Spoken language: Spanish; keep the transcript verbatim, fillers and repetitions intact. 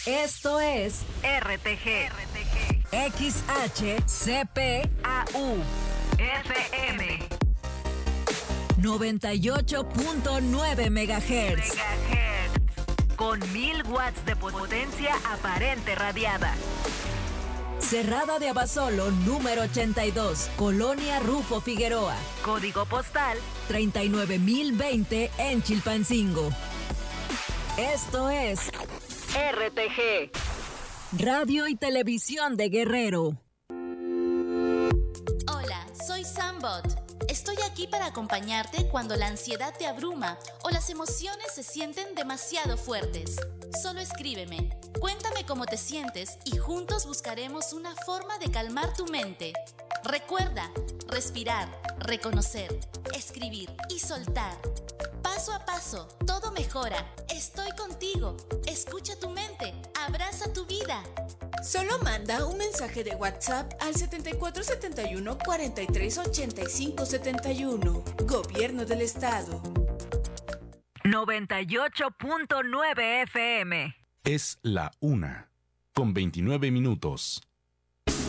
Esto es R T G, R T G. X H C P A U F M noventa y ocho punto nueve megahertz. Megahertz. Con mil watts de potencia aparente radiada. Cerrada de Abasolo, número ochenta y dos, Colonia Rufo Figueroa. Código postal treinta y nueve mil veinte en Chilpancingo. Esto es R T G, Radio y Televisión de Guerrero. Hola, soy Sambot. Estoy aquí para acompañarte cuando la ansiedad te abruma o las emociones se sienten demasiado fuertes. Solo escríbeme, cuéntame cómo te sientes y juntos buscaremos una forma de calmar tu mente. Recuerda, respirar, reconocer, escribir y soltar. Paso a paso, todo mejora. Estoy contigo. Escucha tu mente. Abraza tu vida. Solo manda un mensaje de WhatsApp al setenta y cuatro setenta y uno cuarenta y tres ochenta y cinco setenta y uno. Gobierno del Estado. noventa y ocho punto nueve F M. Es la una, con veintinueve minutos.